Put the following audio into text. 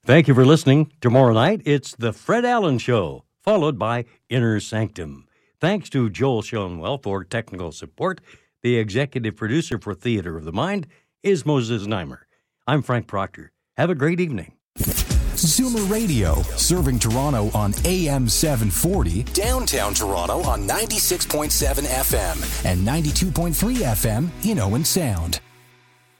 Thank you for listening. Tomorrow night, it's The Fred Allen Show, followed by Inner Sanctum. Thanks to Joel Schoenwell for technical support. The executive producer for Theater of the Mind is Moses Neimer. I'm Frank Proctor. Have a great evening. Zoomer Radio, serving Toronto on AM 740, downtown Toronto on 96.7 FM and 92.3 FM in Owen Sound.